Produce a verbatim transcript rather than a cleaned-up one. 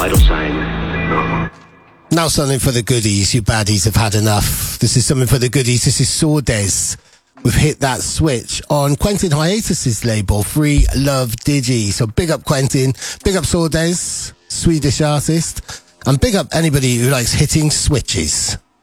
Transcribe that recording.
vital sign. Uh-oh. Now something for the goodies. You baddies have had enough. This is something for the goodies. This is Sordes. We've hit that switch on Quentin Hiatus's label, Free Love Digi. So big up Quentin, big up Sordes, Swedish artist, and big up anybody who likes hitting switches.